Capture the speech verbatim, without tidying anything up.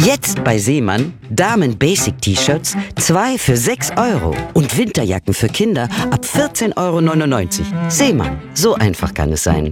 Jetzt bei Seemann Damen-Basic-T-Shirts zwei für sechs Euro und Winterjacken für Kinder ab vierzehn Euro neunundneunzig. Seemann, so einfach kann es sein.